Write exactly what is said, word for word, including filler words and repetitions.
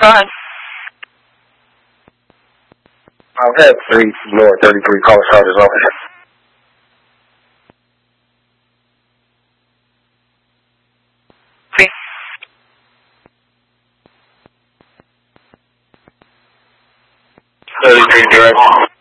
go ahead. I've had three North thirty-three call charges over here. thirty-three direct.